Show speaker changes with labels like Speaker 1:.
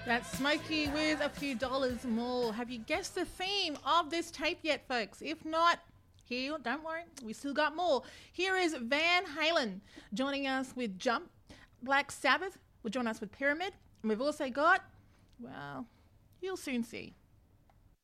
Speaker 1: That's Smokey with a few dollars more. Have you guessed the theme of this tape yet, folks? If not, here, don't worry, we still got more. Here is Van Halen joining us with Jump. Black Sabbath will join us with Pyramid. And we've also got, well, you'll soon see.